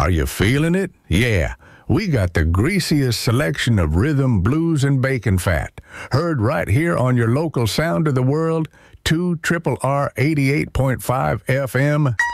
Are you feeling it? Yeah. We got the greasiest selection of rhythm, blues, and bacon fat. Heard right here on your local sound of the world, 2 R R 88.5 FM.